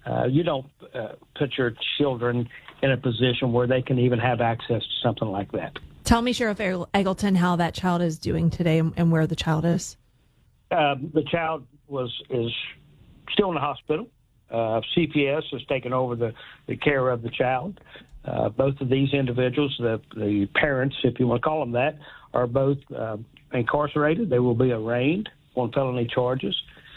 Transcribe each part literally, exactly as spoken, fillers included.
Uh, you don't uh, put your children in a position where they can even have access to something like that. Tell me, Sheriff Eggleton, how that child is doing today and where the child is. Uh, the child was is still in the hospital. Uh, C P S has taken over the, the care of the child. Uh, both of these individuals, the, the parents, if you want to call them that, are both uh, incarcerated. They will be arraigned on felony charges.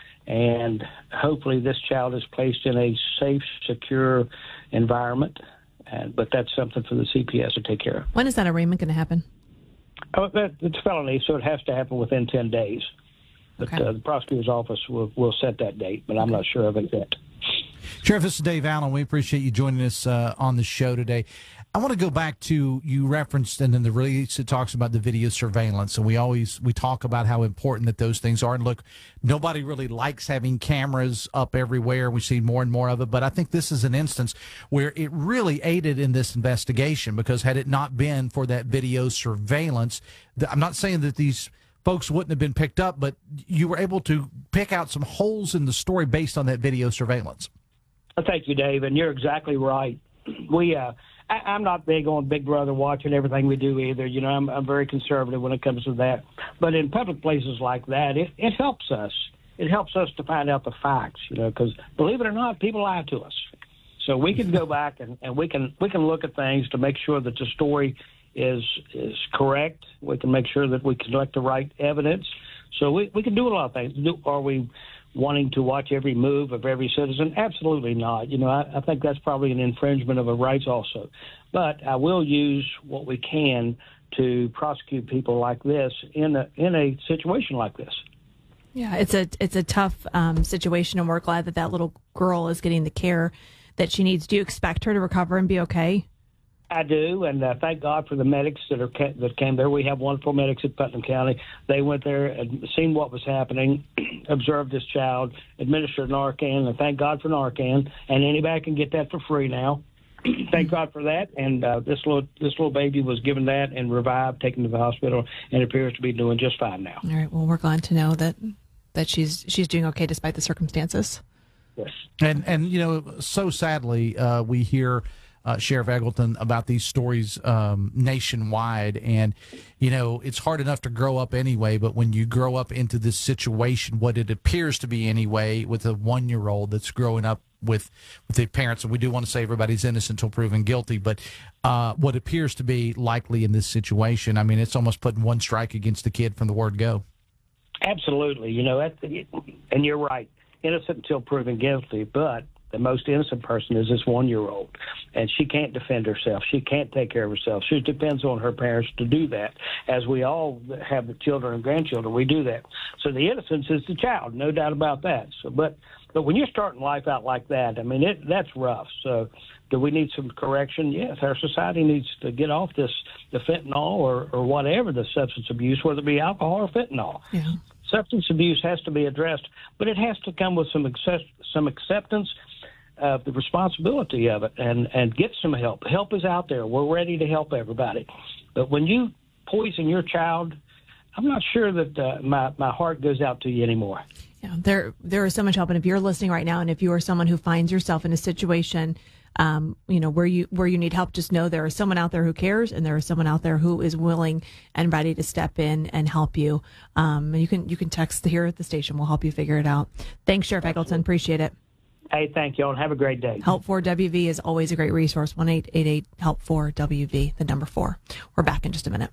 And hopefully this child is placed in a safe, secure environment. And, but that's something for the C P S to take care of. When is that arraignment going to happen? Oh, that, it's felony, so it has to happen within ten days. But okay. uh, the prosecutor's office will, will set that date, but I'm not sure of it yet. Sheriff, this is Dave Allen. We appreciate you joining us uh, on the show today. I want to go back to, you referenced, and in the release it talks about the video surveillance, and we always we talk about how important that those things are. And look, nobody really likes having cameras up everywhere. We see more and more of it, but I think this is an instance where it really aided in this investigation, because had it not been for that video surveillance, I'm not saying that these folks wouldn't have been picked up, but you were able to pick out some holes in the story based on that video surveillance. Thank you, Dave, and you're exactly right. We, uh, I, I'm not big on Big Brother watching everything we do either. You know, I'm, I'm very conservative when it comes to that. But in public places like that, it, it helps us. It helps us to find out the facts, you know, because believe it or not, people lie to us. So we can go back and, and we can we can look at things to make sure that the story is is correct. We can make sure that we collect the right evidence. So we, we can do a lot of things. Do, are we wanting to watch every move of every citizen? Absolutely not. You know, I, I think that's probably an infringement of our rights also. But I will use what we can to prosecute people like this in a in a situation like this. Yeah, it's a it's a tough um, situation, and we're glad that that little girl is getting the care that she needs. Do you expect her to recover and be okay? I do, and uh, thank God for the medics that are that came there. We have wonderful medics at Putnam County. They went there and seen what was happening, observed this child, administered Narcan, and thank God for Narcan. And anybody can get that for free now. Thank God for that. And uh, this little this little baby was given that and revived, taken to the hospital, and appears to be doing just fine now. All right. Well, we're glad to know that that she's she's doing okay despite the circumstances. Yes. And and you know, so sadly, uh, we hear. Uh, Sheriff Eggleton, about these stories um, nationwide. And, you know, it's hard enough to grow up anyway, but when you grow up into this situation, what it appears to be anyway, with a one-year-old that's growing up with, with their parents, and we do want to say everybody's innocent until proven guilty, but uh, what appears to be likely in this situation, I mean, it's almost putting one strike against the kid from the word go. Absolutely. You know, that's, and you're right, innocent until proven guilty, but the most innocent person is this one-year-old, and she can't defend herself. She can't take care of herself. She depends on her parents to do that. As we all have the children and grandchildren, we do that. So the innocence is the child, no doubt about that. So, but but when you're starting life out like that, I mean, it, that's rough. So do we need some correction? Yes, our society needs to get off this, the fentanyl or, or whatever the substance abuse, whether it be alcohol or fentanyl. Yeah. Substance abuse has to be addressed, but it has to come with some accept, some acceptance of the responsibility of it, and, and get some help. Help is out there. We're ready to help everybody. But when you poison your child, I'm not sure that uh, my, my heart goes out to you anymore. Yeah, there there is so much help. And if you're listening right now, and if you are someone who finds yourself in a situation um, you know, where you where you need help, just know there is someone out there who cares, and there is someone out there who is willing and ready to step in and help you. Um, and you can you can text here at the station. We'll help you figure it out. Thanks, Sheriff Eggleton. Appreciate it. Hey, thank you all, and have a great day. Help four W V is always a great resource. one eight eight eight help four W V, the number four. We're back in just a minute.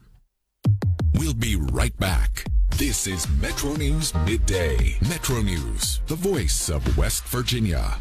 We'll be right back. This is Metro News Midday. Metro News, the voice of West Virginia.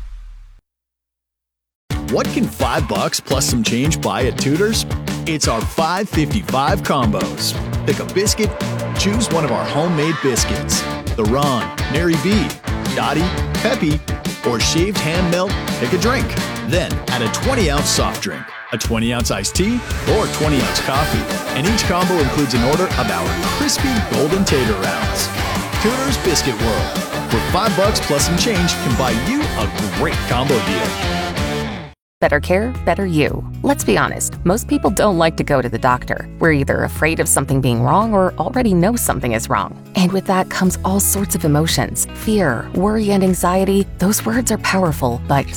What can five bucks plus some change buy at Tudor's? It's our five fifty-five combos. Pick a biscuit, choose one of our homemade biscuits. The Ron, Mary B, Dottie, Peppy, or shaved ham melt, pick a drink. Then add a twenty ounce soft drink, a twenty ounce iced tea, or twenty ounce coffee. And each combo includes an order of our crispy golden tater rounds. Tudor's Biscuit World, where five bucks plus some change can buy you a great combo deal. Better care, better you. Let's be honest, most people don't like to go to the doctor. We're either afraid of something being wrong or already know something is wrong. And with that comes all sorts of emotions. Fear, worry, and anxiety. Those words are powerful, but